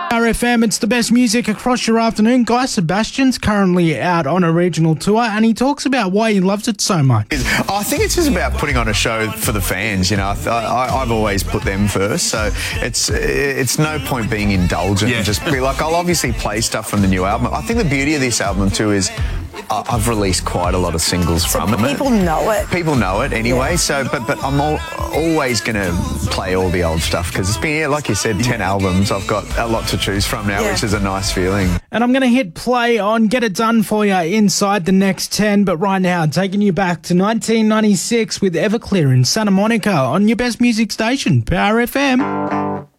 RFM, it's the best music across your afternoon. Guy Sebastian's currently out on a regional tour and he talks about why he loves it so much. I think it's just about putting on a show for the fans, you know. I've always put them first, so it's no point being indulgent and just be like, I'll obviously play stuff from the new album. I think the beauty of this album too is I've released quite a lot of singles from it. People know it. People know it anyway, so but I'm always going to play all the old stuff because it's been, like you said, 10 albums. I've got a lot to choose from now, which is a nice feeling. And I'm going to hit play on Get It Done for you inside the next 10, but right now, taking you back to 1996 with Everclear in Santa Monica on your best music station, Power FM.